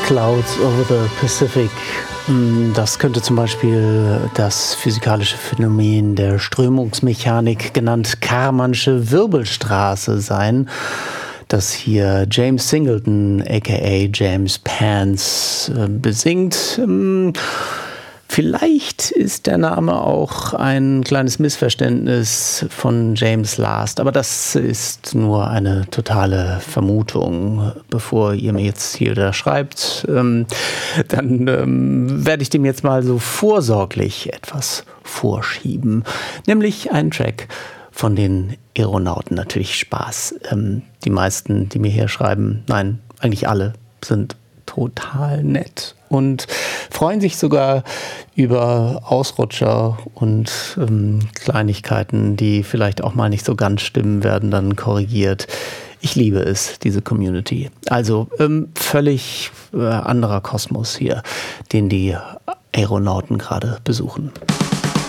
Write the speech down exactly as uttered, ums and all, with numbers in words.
Clouds over the Pacific. Das könnte zum Beispiel das physikalische Phänomen der Strömungsmechanik, genannt Karmansche Wirbelstraße, sein, das hier James Singleton, aka James Pants, besingt. Vielleicht ist der Name auch ein kleines Missverständnis von James Last, aber das ist nur eine totale Vermutung. Bevor ihr mir jetzt hier da schreibt, ähm, dann ähm, werde ich dem jetzt mal so vorsorglich etwas vorschieben, nämlich einen Track von den Aeronauten. Natürlich Spaß. Ähm, die meisten, die mir hier schreiben, nein, eigentlich alle, sind total nett und freuen sich sogar über Ausrutscher und ähm, Kleinigkeiten, die vielleicht auch mal nicht so ganz stimmen, werden dann korrigiert. Ich liebe es, diese Community. Also ähm, völlig äh, anderer Kosmos hier, den die Aeronauten gerade besuchen.